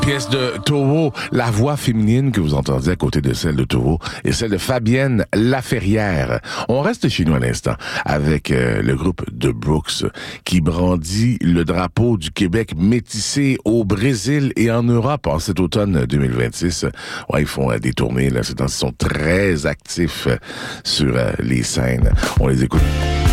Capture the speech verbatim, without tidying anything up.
Pièce de Taureau, la voix féminine que vous entendez à côté de celle de Taureau et celle de Fabienne Laferrière. On reste chez nous à l'instant avec euh, le groupe The Brooks qui brandit le drapeau du Québec métissé au Brésil et en Europe en cet automne deux mille vingt-six. Ouais, ils font euh, des tournées, là, ces temps, ils sont très actifs euh, sur euh, les scènes. On les écoute.